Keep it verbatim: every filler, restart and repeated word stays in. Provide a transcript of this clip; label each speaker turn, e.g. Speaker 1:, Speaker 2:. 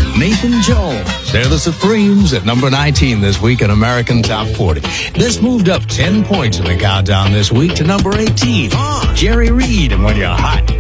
Speaker 1: Nathan Jones. They're the Supremes at number nineteen this week in American Top forty. This moved up ten points in the countdown this week to number eighteen. Jerry Reed and When You're Hot.